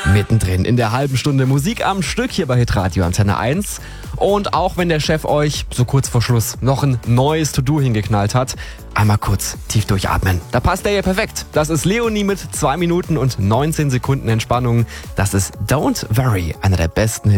Mittendrin in der halben Stunde Musik am Stück hier bei Hitradio Antenne 1. Und auch wenn der Chef euch so kurz vor Schluss noch ein neues To-Do hingeknallt hat, einmal kurz tief durchatmen. Da passt der ja perfekt. Das ist Leonie mit 2 Minuten und 19 Sekunden Entspannung. Das ist Don't Worry, einer der besten